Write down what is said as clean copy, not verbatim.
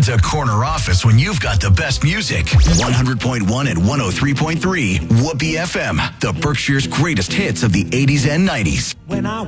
a corner office when you've got the best music? 100.1 and 103.3 Whoopee FM, the Berkshire's greatest hits of the 80s and 90s. When I